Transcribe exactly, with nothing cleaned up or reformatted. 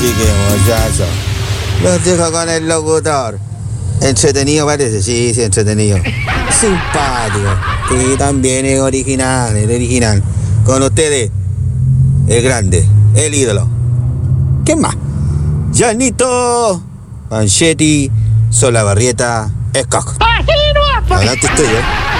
Chique, muchacho. Los dejo con el locutor. Entretenido parece, sí, sí, entretenido. Simpático. Sí, también es original, el original. Con ustedes, el grande, el ídolo. ¿Quién más? Janito, Panchetti, Solabarrieta, Escoc. Adelante estoy, ¿eh?